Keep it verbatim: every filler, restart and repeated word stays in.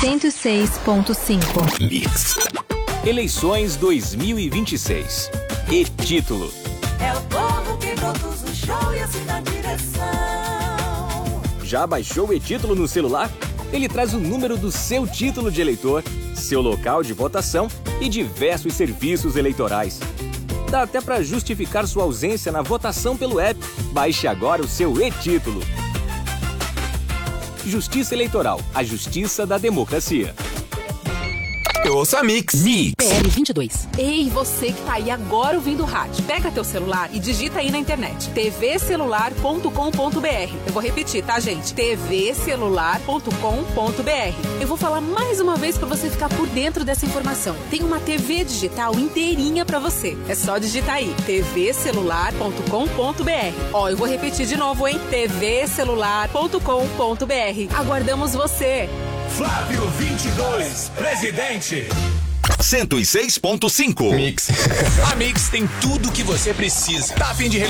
cento e seis ponto cinco. Mix. Eleições dois mil e vinte e seis. E-título. É o povo que produz o show e assina a direção. Já baixou o e-título no celular? Ele traz o número do seu título de eleitor, seu local de votação e diversos serviços eleitorais. Dá até para justificar sua ausência na votação pelo app. Baixe agora o seu e-título. Justiça Eleitoral, a justiça da democracia. Eu ouço a Mix. Mix. P L vinte e dois. Ei, você que tá aí agora ouvindo o rádio. Pega teu celular e digita aí na internet. t v celular ponto com ponto b r. Eu vou repetir, tá, gente? t v celular ponto com ponto b r. Eu vou falar mais uma vez pra você ficar por dentro dessa informação. Tem uma T V digital inteirinha pra você. É só digitar aí. t v celular ponto com ponto b r. Ó, eu vou repetir de novo, hein? t v celular ponto com ponto b r. Aguardamos você. Flávio vinte e dois, presidente. cento e seis ponto cinco. Mix. A Mix tem tudo o que você precisa. Tá a fim de